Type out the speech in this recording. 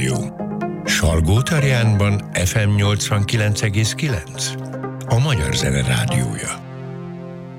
Rádió. Salgótarjánban FM 89,9. A Magyar Zene Rádiója.